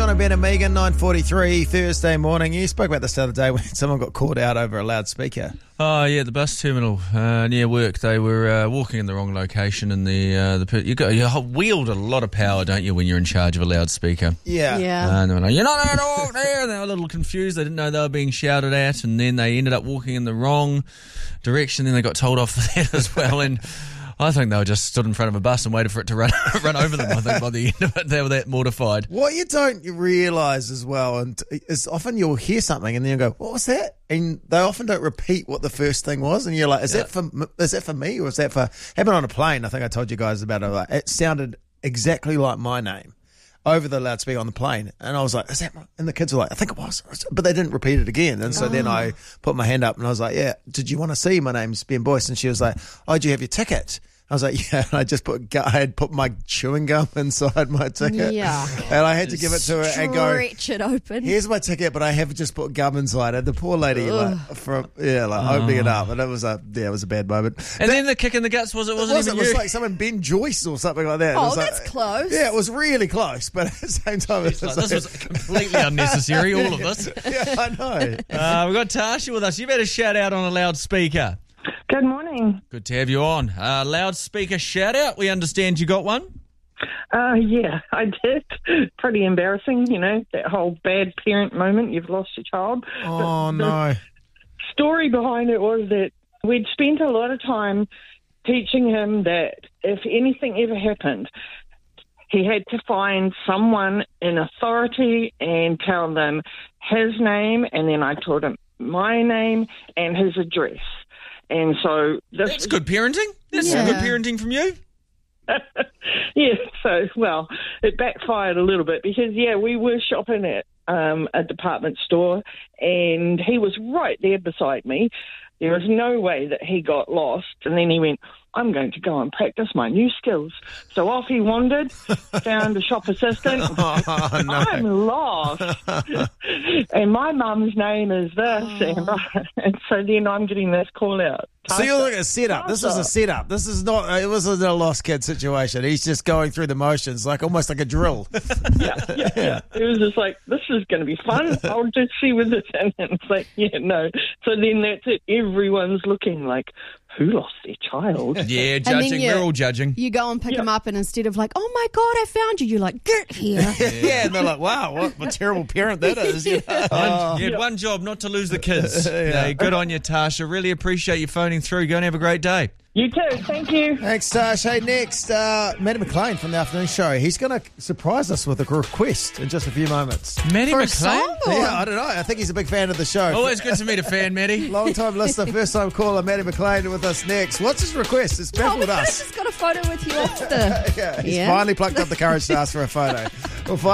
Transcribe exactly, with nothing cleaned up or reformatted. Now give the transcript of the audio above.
John and Ben and Megan, nine forty-three, Thursday morning. You spoke about this the other day when someone got caught out over a loudspeaker. Oh, yeah, the bus terminal uh, near work. They were uh, walking in the wrong location, and the uh, the you got you wield a lot of power, don't you, when you're in charge of a loudspeaker? Yeah. Yeah. Uh, and they were like, "You're not allowed to walk there." And they were a little confused. They didn't know they were being shouted at, and then they ended up walking in the wrong direction. Then they got told off for that as well. And I think they were just stood in front of a bus and waited for it to run run over them. I think by the end of it, they were that mortified. What you don't realise as well, and is often you'll hear something and then you go, "What was that?" And they often don't repeat what the first thing was, and you're like, "Is Yeah. that for is that for me or is that for?" Happened on a plane. I think I told you guys about it. Like, it sounded exactly like my name over the loudspeaker on the plane, and I was like, "Is that?" My? And the kids were like, "I think it was," but they didn't repeat it again. And so oh. then I put my hand up and I was like, "Yeah, did you want to see? My name's Ben Boyce." And she was like, "Oh, do you have your ticket?" I was like, yeah, and I just put, I had put my chewing gum inside my ticket. Yeah. And I had to give it to her and go, stretch it open. "Here's my ticket," but I have just put gum inside it. The poor lady, like, from, yeah, like, Oh. opening it up. And it was a, yeah, it was a bad moment. And that, then the kick in the guts was it wasn't it was, even it was you. like someone Ben Joyce or something like that. It Oh, was like- that's close. Yeah, it was really close, but at the same time, it was Like, like, this was completely unnecessary, all of this. yeah, I know. Uh, we've got Tasha with us. You've had a shout out on a loudspeaker. Good morning. Good to have you on. Uh, loudspeaker shout out. We understand you got one. Uh, yeah, I did. Pretty embarrassing, you know, that whole bad parent moment. You've lost your child. Oh, But no. The story behind it was that we'd spent a lot of time teaching him that if anything ever happened, he had to find someone in authority and tell them his name, and then I taught him my name and his address. And so this That's good parenting. That's Yeah. some good parenting from you. yeah, so, well, it backfired a little bit because, yeah, we were shopping at um, a department store and he was right there beside me. There was no way that he got lost. And then he went, "I'm going to go and practice my new skills." So off he wandered, found a shop assistant. Oh, no. I'm lost. And my mum's name is this. And, and so then I'm getting this call out. So you're looking at a setup. This was a setup. This is not, it wasn't a lost kid situation. He's just going through the motions, like almost like a drill. yeah, yeah, yeah. It was just like, this is going to be fun. I'll just see with this. And it's like, yeah, no. So then that's it. Everyone's looking like, who lost their child? Yeah, then judging. you- We're all judging. You go and pick Yeah. him up, and instead of like, "Oh my God, I found you," you're like, "Get here." Yeah, and they're like, "Wow, what a terrible parent that is." You know? One, you had one job, not to lose the kids. Yeah, good on you, Tasha. Really appreciate you phoning through. Go and have a great day. You too. Thank you. Thanks, Tash. Hey, next, uh, Matty McLean from the afternoon show. He's going to surprise us with a request in just a few moments. Matty For a McLean? song? Or- Yeah, I don't know. I think he's a big fan of the show. Always good to meet a fan, Matty. Long time listener, first time caller, Matty McLean with us next. What's his request? It's Oh, baffled we could have us. just got a photo with you after. Yeah, he's Yeah. finally plucked up the courage to ask for a photo. We'll find